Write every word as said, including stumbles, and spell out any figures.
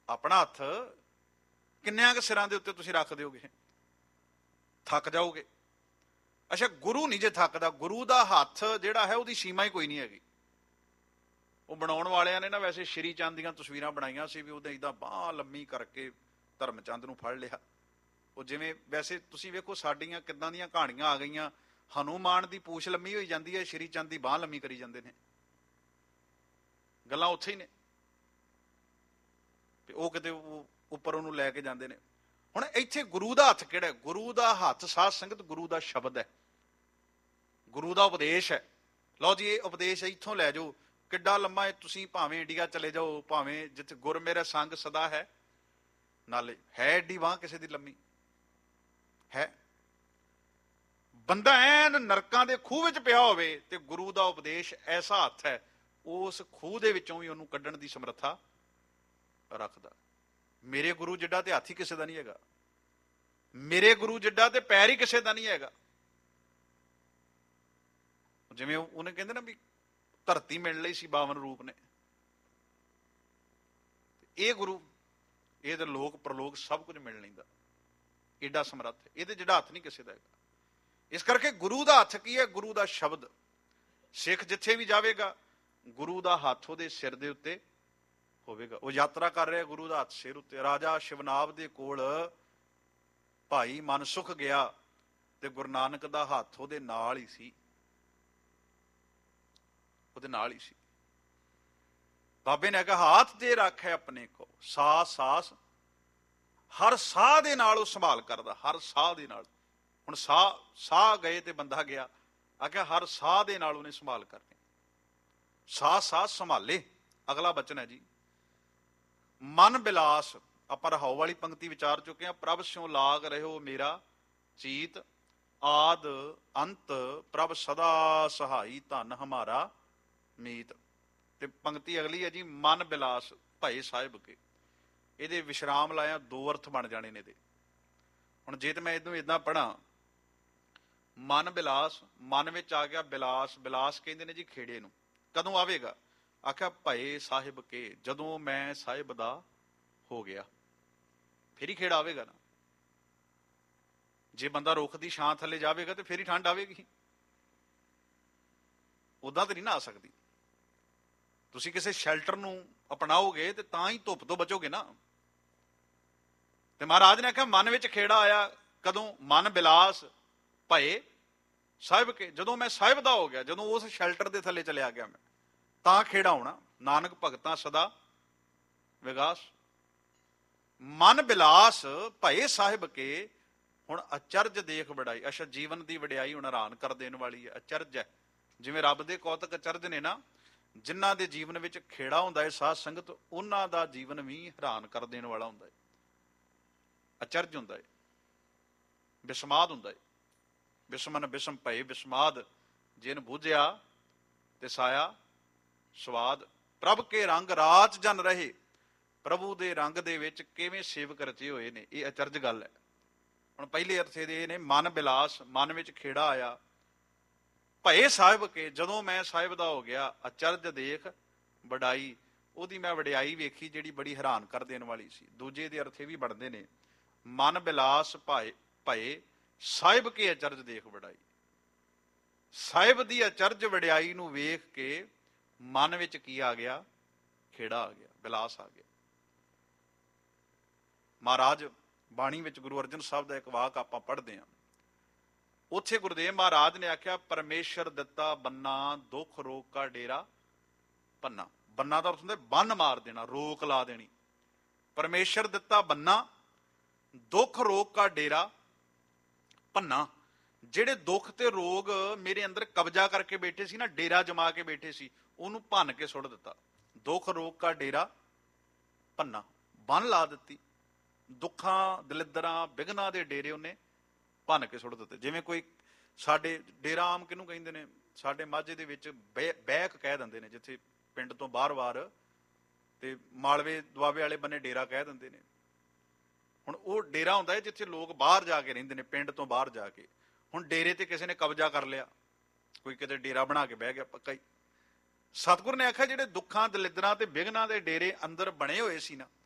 ਆਪਣਾ ਹੱਥ ਕਿੰਨਿਆਂ ਕੁ ਸਿਰਾਂ ਦੇ ਉੱਤੇ ਤੁਸੀਂ ਰੱਖ ਦਿਓਗੇ, ਥੱਕ ਜਾਓਗੇ। ਅੱਛਾ, ਗੁਰੂ ਨਹੀਂ ਜੇ ਥੱਕਦਾ, ਗੁਰੂ ਦਾ ਹੱਥ ਜਿਹੜਾ ਹੈ ਉਹਦੀ ਸੀਮਾ ਹੀ ਕੋਈ ਨਹੀਂ ਹੈਗੀ। ਉਹ ਬਣਾਉਣ ਵਾਲਿਆਂ ਨੇ ਨਾ ਵੈਸੇ ਸ਼੍ਰੀ ਚੰਦ ਦੀਆਂ ਤਸਵੀਰਾਂ ਬਣਾਈਆਂ ਸੀ ਵੀ ਉਹਦੇ ਇੱਦਾਂ ਬਾਂਹ ਲੰਮੀ ਕਰਕੇ ਧਰਮ ਚੰਦ ਨੂੰ ਫੜ ਲਿਆ। ਉਹ ਜਿਵੇਂ ਵੈਸੇ ਤੁਸੀਂ ਵੇਖੋ ਸਾਡੀਆਂ ਕਿੱਦਾਂ ਦੀਆਂ ਕਹਾਣੀਆਂ ਆ ਗਈਆਂ, ਹਨੂਮਾਨ ਦੀ ਪੂਛ ਲੰਮੀ ਹੋਈ ਜਾਂਦੀ ਹੈ, ਸ਼੍ਰੀ ਚੰਦ ਦੀ ਬਾਂਹ ਲੰਮੀ ਕਰੀ ਜਾਂਦੇ ਨੇ। ਗੱਲਾਂ ਉੱਥੇ ਹੀ ਨੇ, ਤੇ ਉਹ ਕਿਤੇ ਉੱਪਰ ਉਹਨੂੰ ਲੈ ਕੇ ਜਾਂਦੇ ਨੇ। ਹੁਣ ਇੱਥੇ ਗੁਰੂ ਦਾ ਹੱਥ ਕਿਹੜਾ? ਗੁਰੂ ਦਾ ਹੱਥ ਸਾਧ ਸੰਗਤ ਗੁਰੂ ਦਾ ਸ਼ਬਦ ਹੈ, ਗੁਰੂ ਦਾ ਉਪਦੇਸ਼ ਹੈ। ਲਓ ਜੀ, ਇਹ ਉਪਦੇਸ਼ ਇੱਥੋਂ ਲੈ ਜਾਓ, ਕਿੱਡਾ ਲੰਮਾ ਹੈ। ਤੁਸੀਂ ਭਾਵੇਂ ਇੰਡੀਆ ਚਲੇ ਜਾਓ, ਭਾਵੇਂ ਜਿੱਥੇ ਗੁਰ ਮੇਰਾ ਸੰਗ ਸਦਾ ਹੈ, ਨਾਲੇ ਹੈ ਏਡੀ ਬਾਂਹ ਕਿਸੇ ਦੀ ਲੰਮੀ ਹੈ। ਬੰਦਾ ਐਨ ਨਰਕਾਂ ਦੇ ਖੂਹ ਵਿੱਚ ਪਿਆ ਹੋਵੇ ਤੇ ਗੁਰੂ ਦਾ ਉਪਦੇਸ਼ ਐਸਾ ਹੱਥ ਹੈ, ਉਸ ਖੂਹ ਦੇ ਵਿੱਚੋਂ ਵੀ ਉਹਨੂੰ ਕੱਢਣ ਦੀ ਸਮਰੱਥਾ ਰੱਖਦਾ। ਮੇਰੇ ਗੁਰੂ ਜਿੱਡਾ ਤੇ ਹੱਥ ਹੀ ਕਿਸੇ ਦਾ ਨਹੀਂ ਹੈਗਾ, ਮੇਰੇ ਗੁਰੂ ਜਿੱਡਾ ਤੇ ਪੈਰ ਹੀ ਕਿਸੇ ਦਾ ਨਹੀਂ ਹੈਗਾ। ਜਿਵੇਂ ਉਹਨੇ ਕਹਿੰਦੇ ਨਾ ਵੀ ਧਰਤੀ ਮਿਲਣ ਲਈ ਸੀ ਬਾਵਨ ਰੂਪ ਨੇ, ਇਹ ਗੁਰੂ ਇਹ ਤੇ ਲੋਕ ਪ੍ਰਲੋਕ ਸਭ ਕੁਝ ਮਿਲ ਲੈਂਦਾ, ਏਡਾ ਸਮਰੱਥ ਹੈ, ਇਹਦੇ ਜਿਹੜਾ ਹੱਥ ਨਹੀਂ ਕਿਸੇ ਦਾ ਹੈਗਾ। ਇਸ ਕਰਕੇ ਗੁਰੂ ਦਾ ਹੱਥ ਕੀ ਹੈ? ਗੁਰੂ ਦਾ ਸ਼ਬਦ। ਸਿੱਖ ਜਿੱਥੇ ਵੀ ਜਾਵੇਗਾ ਗੁਰੂ ਦਾ ਹੱਥ ਉਹਦੇ ਸਿਰ ਦੇ ਉੱਤੇ ਹੋਵੇਗਾ। ਉਹ ਯਾਤਰਾ ਕਰ ਰਿਹਾ, ਗੁਰੂ ਦਾ ਹੱਥ ਸਿਰ ਉੱਤੇ। ਰਾਜਾ ਸ਼ਿਵਨਾਬ ਦੇ ਕੋਲ ਭਾਈ ਮਨਸੁਖ ਗਿਆ ਤੇ ਗੁਰੂ ਨਾਨਕ ਦਾ ਹੱਥ ਉਹਦੇ ਨਾਲ ਹੀ ਸੀ, ਉਹਦੇ ਨਾਲ ਹੀ ਸੀ। ਬਾਬੇ ਨੇ ਕਿਹਾ ਹੱਥ ਦੇ ਰੱਖ ਹੈ ਆਪਣੇ ਕੋ, ਸਾਸ ਸਾਸ, ਹਰ ਸਾਹ ਦੇ ਨਾਲ ਉਹ ਸੰਭਾਲ ਕਰਦਾ, ਹਰ ਸਾਹ ਦੇ ਨਾਲ। ਹੁਣ ਸਾਹ ਸਾਹ ਗਏ ਤੇ ਬੰਦਾ ਗਿਆ, ਆਖਿਆ ਹਰ ਸਾਹ ਦੇ ਨਾਲ ਉਹਨੇ ਸੰਭਾਲ ਕਰਨੀ। ਸਾਹ ਸਾਹ ਸੰਭਾਲੇ, ਅਗਲਾ ਬਚਨ ਹੈ ਜੀ। ਮਨ ਬਿਲਾਸ, ਆਪਾਂ ਰਹਾਉ ਵਾਲੀ ਪੰਕਤੀ ਵਿਚਾਰ ਚੁੱਕੇ ਹਾਂ। ਪ੍ਰਭ ਸਿਉ ਲਾਗ ਰਹਿਓ ਮੇਰਾ ਚੀਤ, ਆਦ ਅੰਤ ਪ੍ਰਭ ਸਦਾ ਸਹਾਈ, ਧਨ ਹਮਾਰਾ ਮੀਤ। ਤੇ ਪੰਕਤੀ ਅਗਲੀ ਹੈ ਜੀ, ਮਨ ਬਿਲਾਸ ਭਏ ਸਾਹਿਬ ਕੇ। ਇਹਦੇ ਵਿਸ਼ਰਾਮ ਲਾਇਆ, ਦੋ ਅਰਥ ਬਣ ਜਾਣੇ ਨੇ ਇਹਦੇ। ਹੁਣ ਜੇ ਤੇ ਮੈਂ ਇਹਨੂੰ ਏਦਾਂ ਪੜ੍ਹਾਂ, ਮਨ ਬਿਲਾਸ, ਮਨ ਵਿੱਚ ਆ ਗਿਆ ਬਿਲਾਸ। ਬਿਲਾਸ ਕਹਿੰਦੇ ਨੇ ਜੀ ਖੇੜੇ ਨੂੰ। ਕਦੋਂ ਆਵੇਗਾ? ਆਖਿਆ ਭਏ ਸਾਹਿਬ ਕੇ, ਜਦੋਂ ਮੈਂ ਸਾਹਿਬ ਦਾ ਹੋ ਗਿਆ, ਫਿਰ ਹੀ ਖੇੜਾ ਆਵੇਗਾ ਨਾ। ਜੇ ਬੰਦਾ ਰੁੱਖ ਦੀ ਛਾਂ ਥੱਲੇ ਜਾਵੇਗਾ ਤੇ ਫਿਰ ਹੀ ਠੰਡ ਆਵੇਗੀ, ਉਦਾਂ ਤਾਂ ਨਹੀਂ ਨਾ ਆ ਸਕਦੀ। ਤੁਸੀਂ ਕਿਸੇ ਸ਼ੈਲਟਰ ਨੂੰ ਅਪਣਾਓਗੇ ਤੇ ਤਾਂ ਹੀ ਧੁੱਪ ਤੋਂ ਬਚੋਗੇ ਨਾ। ਤੇ ਮਹਾਰਾਜ ਨੇ ਆਖਿਆ ਮਨ ਵਿੱਚ ਖੇੜਾ ਆਇਆ, ਕਦੋਂ? ਮਨ ਬਿਲਾਸ ਭਏ ਸਾਹਿਬ ਕੇ, ਜਦੋਂ ਮੈਂ ਸਾਹਿਬ ਦਾ ਹੋ ਗਿਆ, ਜਦੋਂ ਉਸ ਸ਼ੈਲਟਰ ਦੇ ਥੱਲੇ ਚਲਿਆ ਗਿਆ ਮੈਂ, ਤਾਂ ਖੇੜਾ ਹੋਣਾ। ਨਾਨਕ ਭਗਤਾਂ ਸਦਾ ਵਿਗਾਸ। ਮਨ ਬਿਲਾਸ ਭਏ ਸਾਹਿਬ ਕੇ। ਹੁਣ ਅਚਰਜ ਦੇਖ ਵਡਾਈ। ਅੱਛਾ, ਜੀਵਨ ਦੀ ਵਡਿਆਈ ਹੁਣ ਹੈਰਾਨ ਕਰ ਦੇਣ ਵਾਲੀ ਹੈ, ਅਚਰਜ ਹੈ। ਜਿਵੇਂ ਰੱਬ ਦੇ ਕੌਤਕ ਅਚਰਜ ਨੇ ਨਾ, ਜਿਨ੍ਹਾਂ ਦੇ ਜੀਵਨ ਵਿੱਚ ਖੇੜਾ ਹੁੰਦਾ ਹੈ ਸਾਧ ਸੰਗਤ, ਉਹਨਾਂ ਦਾ ਜੀਵਨ ਵੀ ਹੈਰਾਨ ਕਰ ਦੇਣ ਵਾਲਾ ਹੁੰਦਾ ਹੈ, ਅਚਰਜ ਹੁੰਦਾ ਹੈ, ਬਿਸਮਾਦ ਹੁੰਦਾ ਹੈ। ਬਿਸਮਨ ਬਿਸਮ ਭਏ ਬਿਸਮਾਦ, ਜਿਨ ਬੂਝਿਆ ਤੇ ਸਾਇਆ ਸਵਾਦ। ਪ੍ਰਭ ਕੇ ਰੰਗ ਰਾਜ ਜਨ ਰਹੇ, ਪ੍ਰਭੂ ਦੇ ਰੰਗ ਦੇ ਵਿੱਚ ਕਿਵੇਂ ਸੇਵਕ ਰਚੇ ਹੋਏ ਨੇ, ਇਹ ਅਚਰਜ ਗੱਲ ਹੈ। ਹੁਣ ਪਹਿਲੇ ਅਰਥ ਇਹਦੇ ਨੇ, ਮਨ ਬਿਲਾਸ, ਮਨ ਵਿੱਚ ਖੇੜਾ ਆਇਆ। ਭਏ ਸਾਹਿਬ ਕੇ, ਜਦੋਂ ਮੈਂ ਸਾਹਿਬ ਦਾ ਹੋ ਗਿਆ। ਅਚਰਜ ਦੇਖ ਵਡਾਈ, ਉਹਦੀ ਮੈਂ ਵਡਿਆਈ ਵੇਖੀ ਜਿਹੜੀ ਬੜੀ ਹੈਰਾਨ ਕਰ ਦੇਣ ਵਾਲੀ ਸੀ। ਦੂਜੇ ਦੇ ਅਰਥ ਇਹ ਵੀ ਬਣਦੇ ਨੇ, ਮਨ ਬਿਲਾਸ ਭਾਏ ਭਏ ਸਾਹਿਬ ਕੇ ਅਚਰਜ ਦੇਖ ਵਡਾਈ। ਸਾਹਿਬ ਦੀ ਅਚਰਜ ਵਡਿਆਈ ਨੂੰ ਵੇਖ ਕੇ ਮਨ ਵਿੱਚ ਕੀ ਆ ਗਿਆ? ਖੇੜਾ ਆ ਗਿਆ, ਬਿਲਾਸ ਆ ਗਿਆ। ਮਹਾਰਾਜ ਬਾਣੀ ਵਿੱਚ ਗੁਰੂ ਅਰਜਨ ਸਾਹਿਬ ਦਾ ਇੱਕ ਵਾਕ ਆਪਾਂ ਪੜ੍ਹਦੇ ਹਾਂ। ਉੱਥੇ ਗੁਰਦੇਵ ਮਹਾਰਾਜ ਨੇ ਆਖਿਆ, ਪਰਮੇਸ਼ਰ ਦਿੱਤਾ ਬੰਨਾ, ਦੁੱਖ ਰੋਗ ਕਾ ਡੇਰਾ ਪੰਨਾ। ਬੰਨਾ ਦਾ ਅਰਥ ਹੁੰਦਾ ਬੰਨ ਮਾਰ ਦੇਣਾ, ਰੋਕ ਲਾ ਦੇਣੀ। ਪਰਮੇਸ਼ਰ ਦਿੱਤਾ ਬੰਨਾ, ਦੁੱਖ ਰੋਗ ਕਾ ਡੇਰਾ ਪੰਨਾ। ਜਿਹੜੇ ਦੁੱਖ ਤੇ ਰੋਗ ਮੇਰੇ ਅੰਦਰ ਕਬਜ਼ਾ ਕਰਕੇ ਬੈਠੇ ਸੀ ਨਾ, ਡੇਰਾ ਜਮਾ ਕੇ ਬੈਠੇ ਸੀ, ਉਹਨੂੰ ਭੰਨ ਕੇ ਸੁੱਟ ਦਿੱਤਾ। ਦੁੱਖ ਰੋਗ ਕਾ ਡੇਰਾ ਪੰਨਾ, ਬੰਨ ਲਾ ਦਿੱਤੀ। ਦੁੱਖਾਂ ਦਲਿੱਦਰਾਂ ਬਿਘਨਾਂ ਦੇ ਡੇਰੇ ਉਹਨੇ ਭੰਨ ਕੇ ਸੁੱਟ ਦਿੱਤੇ। ਜਿਵੇਂ ਕੋਈ ਸਾਡੇ ਡੇਰਾ ਆਮ ਕਿਹਨੂੰ ਕਹਿੰਦੇ ਨੇ, ਸਾਡੇ ਮਾਝੇ ਦੇ ਵਿੱਚ ਬੈਕ ਕਹਿ ਦਿੰਦੇ ਨੇ, ਜਿੱਥੇ ਪਿੰਡ ਤੋਂ ਬਾਹਰ-ਬਾਹਰ, ਤੇ ਮਾਲਵੇ ਦੁਆਬੇ ਵਾਲੇ ਬੰਨੇ ਡੇਰਾ ਕਹਿ ਦਿੰਦੇ ਨੇ। ਹੁਣ ਉਹ ਡੇਰਾ ਹੁੰਦਾ ਹੈ ਜਿੱਥੇ ਲੋਕ ਬਾਹਰ ਜਾ ਕੇ ਰਹਿੰਦੇ ਨੇ, ਪਿੰਡ ਤੋਂ ਬਾਹਰ ਜਾ ਕੇ। ਹੁਣ ਡੇਰੇ ਤੇ ਕਿਸੇ ਨੇ ਕਬਜ਼ਾ ਕਰ ਲਿਆ, ਕੋਈ ਕਿਤੇ ਡੇਰਾ ਬਣਾ ਕੇ ਬਹਿ ਗਿਆ ਪੱਕਾ ਹੀ। ਸਤਿਗੁਰ ਨੇ ਆਖਿਆ ਜਿਹੜੇ ਦੁੱਖਾਂ ਦਲਿੱਦਰਾਂ ਤੇ ਬਿਘਨਾਂ ਦੇ ਡੇਰੇ ਅੰਦਰ ਬਣੇ ਹੋਏ ਸੀ ਨਾ,